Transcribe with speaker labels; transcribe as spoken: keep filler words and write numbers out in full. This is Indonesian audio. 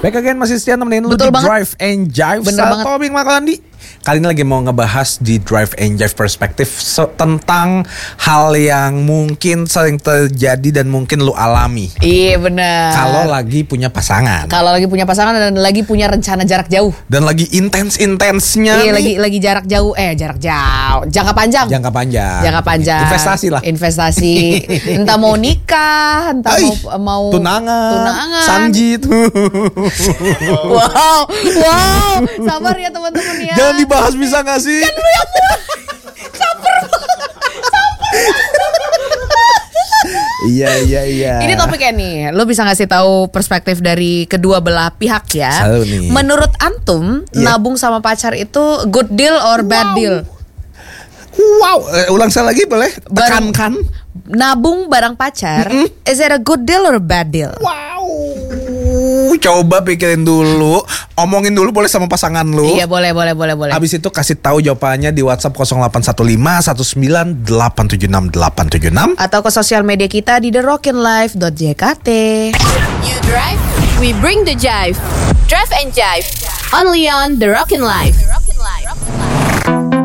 Speaker 1: Back again masih setia nemenin lu
Speaker 2: Betul
Speaker 1: di
Speaker 2: banget.
Speaker 1: Drive and Jive.
Speaker 2: Bener banget.
Speaker 1: Tobing Makalandi. Kali ini lagi mau ngebahas di Drive and Jive perspektif so, tentang hal yang mungkin sering terjadi dan mungkin lu alami.
Speaker 2: Iya benar.
Speaker 1: Kalau lagi punya pasangan.
Speaker 2: Kalau lagi punya pasangan dan lagi punya rencana jarak jauh.
Speaker 1: Dan lagi intens-intensnya.
Speaker 2: Iya
Speaker 1: nih.
Speaker 2: lagi lagi jarak jauh eh jarak jauh jangka panjang.
Speaker 1: Jangka panjang.
Speaker 2: Jangka panjang.
Speaker 1: Investasi lah.
Speaker 2: Investasi. Entah mau nikah, entah
Speaker 1: Ay,
Speaker 2: mau mau
Speaker 1: tunangan.
Speaker 2: tunangan.
Speaker 1: Sanjit.
Speaker 2: Wow, wow, sabar ya teman-teman ya.
Speaker 1: Jangan dibahas bisa gak sih?
Speaker 2: Kan lu yang mulai. Sabar.
Speaker 1: Iya iya iya.
Speaker 2: Ini topiknya nih, lu bisa ngasih tahu perspektif dari kedua belah pihak ya.
Speaker 1: Selalu nih.
Speaker 2: Menurut antum,
Speaker 1: Iya.
Speaker 2: nabung sama pacar itu good deal or bad
Speaker 1: Wow.
Speaker 2: deal?
Speaker 1: Wow, eh, ulang sekali lagi boleh?
Speaker 2: Bareng-
Speaker 1: Tekankan.
Speaker 2: Nabung bareng pacar, is it a good deal or bad deal?
Speaker 1: Wow. Coba pikirin dulu, omongin dulu boleh sama pasangan lu.
Speaker 2: Iya boleh boleh boleh boleh.
Speaker 1: Habis itu kasih tahu jawabannya di WhatsApp nol delapan satu lima satu sembilan delapan tujuh enam delapan tujuh enam.
Speaker 2: Atau ke sosial media kita di the rockin life dot j k t.
Speaker 3: You drive, we bring the jive. Drive and Jive, only on The Rockin' Life.